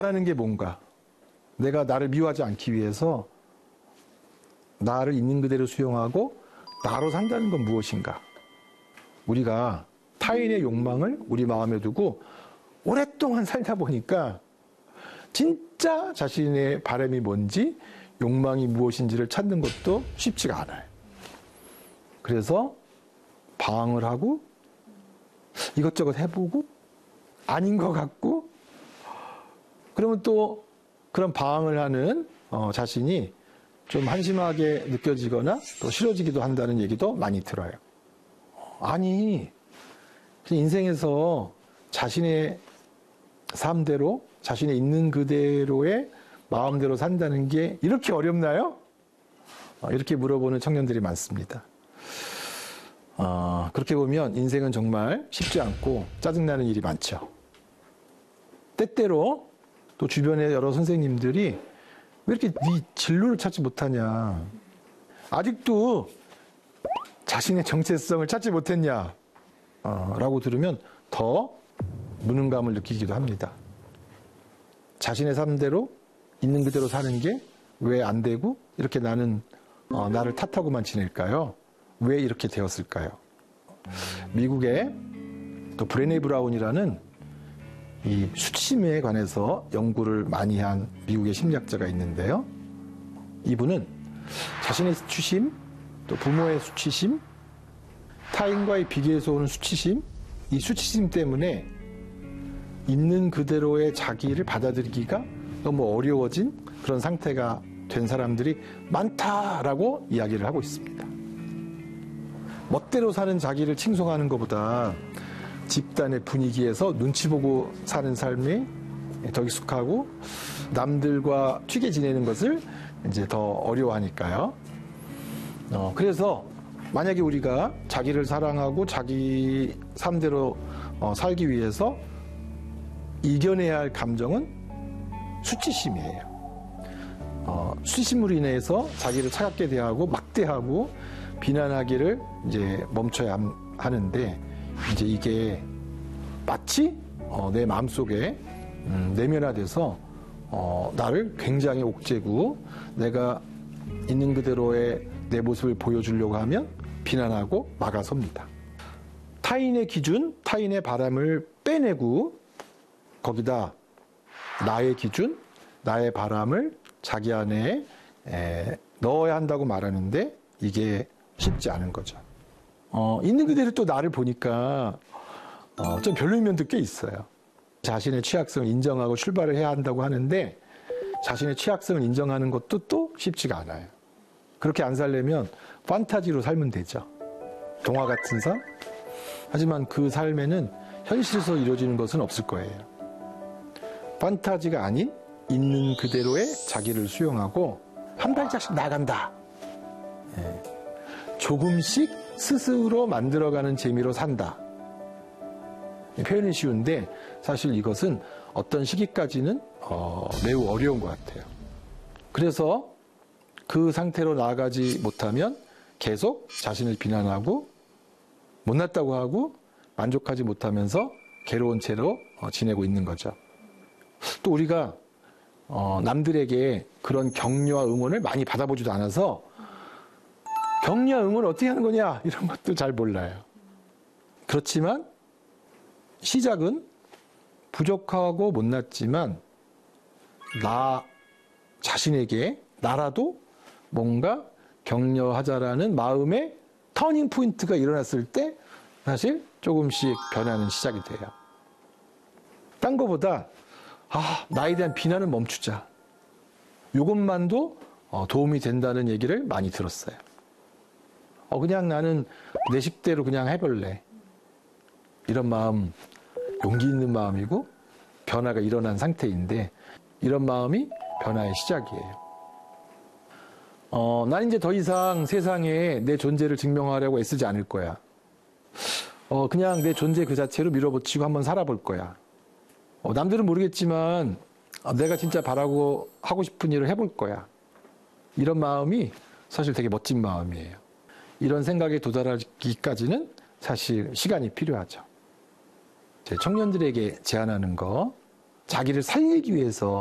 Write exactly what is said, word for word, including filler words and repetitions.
하는 게 뭔가? 내가 나를 미워하지 않기 위해서 나를 있는 그대로 수용하고 나로 산다는 건 무엇인가? 우리가 타인의 욕망을 우리 마음에 두고 오랫동안 살다 보니까 진짜 자신의 바람이 뭔지 욕망이 무엇인지를 찾는 것도 쉽지가 않아요. 그래서 방황을 하고 이것저것 해보고 아닌 것 같고 그러면 또 그런 방황을 하는 어, 자신이 좀 한심하게 느껴지거나 또 싫어지기도 한다는 얘기도 많이 들어요. 아니, 인생에서 자신의 삶대로 자신의 있는 그대로의 마음대로 산다는 게 이렇게 어렵나요? 어, 이렇게 물어보는 청년들이 많습니다. 어, 그렇게 보면 인생은 정말 쉽지 않고 짜증나는 일이 많죠. 때때로 또 주변의 여러 선생님들이 왜 이렇게 네 진로를 찾지 못하냐, 아직도 자신의 정체성을 찾지 못했냐 어, 라고 들으면 더 무능감을 느끼기도 합니다. 자신의 삶대로 있는 그대로 사는 게 왜 안 되고 이렇게 나는 어, 나를 탓하고만 지낼까요? 왜 이렇게 되었을까요? 미국의 또 브레네 브라운이라는 이 수치심에 관해서 연구를 많이 한 미국의 심리학자가 있는데요. 이분은 자신의 수치심, 또 부모의 수치심, 타인과의 비교에서 오는 수치심, 이 수치심 때문에 있는 그대로의 자기를 받아들이기가 너무 어려워진 그런 상태가 된 사람들이 많다라고 이야기를 하고 있습니다. 멋대로 사는 자기를 칭송하는 것보다 집단의 분위기에서 눈치 보고 사는 삶이 더 익숙하고 남들과 튀게 지내는 것을 이제 더 어려워하니까요. 어, 그래서 만약에 우리가 자기를 사랑하고 자기 삶대로 어, 살기 위해서 이겨내야 할 감정은 수치심이에요. 어, 수치심으로 인해서 자기를 차갑게 대하고 막대하고 비난하기를 이제 멈춰야 하는데, 이제 이게 마치 어, 내 마음속에 음, 내면화돼서 어, 나를 굉장히 옥죄고 내가 있는 그대로의 내 모습을 보여주려고 하면 비난하고 막아섭니다. 타인의 기준, 타인의 바람을 빼내고 거기다 나의 기준, 나의 바람을 자기 안에 에, 넣어야 한다고 말하는데 이게 쉽지 않은 거죠. 어, 있는 그대로 또 나를 보니까 어, 좀 별로인 면도 꽤 있어요. 자신의 취약성을 인정하고 출발을 해야 한다고 하는데 자신의 취약성을 인정하는 것도 또 쉽지가 않아요. 그렇게 안 살려면 판타지로 살면 되죠. 동화 같은 삶? 하지만 그 삶에는 현실에서 이루어지는 것은 없을 거예요. 판타지가 아닌 있는 그대로의 자기를 수용하고 한 발짝씩 나간다. 예. 조금씩 스스로 만들어가는 재미로 산다. 표현이 쉬운데 사실 이것은 어떤 시기까지는 어, 매우 어려운 것 같아요. 그래서 그 상태로 나아가지 못하면 계속 자신을 비난하고 못났다고 하고 만족하지 못하면서 괴로운 채로 어, 지내고 있는 거죠. 또 우리가 어, 남들에게 그런 격려와 응원을 많이 받아보지도 않아서 격려와 응원을 어떻게 하는 거냐 이런 것도 잘 몰라요. 그렇지만 시작은 부족하고 못났지만 나 자신에게 나라도 뭔가 격려하자라는 마음의 터닝 포인트가 일어났을 때 사실 조금씩 변하는 시작이 돼요. 딴 거보다 아, 나에 대한 비난은 멈추자. 이것만도 도움이 된다는 얘기를 많이 들었어요. 어, 그냥 나는 내 식대로 그냥 해볼래. 이런 마음, 용기 있는 마음이고 변화가 일어난 상태인데 이런 마음이 변화의 시작이에요. 어, 난 이제 더 이상 세상에 내 존재를 증명하려고 애쓰지 않을 거야. 어, 그냥 내 존재 그 자체로 밀어붙이고 한번 살아볼 거야. 어, 남들은 모르겠지만 어, 내가 진짜 바라고 하고 싶은 일을 해볼 거야. 이런 마음이 사실 되게 멋진 마음이에요. 이런 생각에 도달하기까지는 사실 시간이 필요하죠. 제 청년들에게 제안하는 거, 자기를 살리기 위해서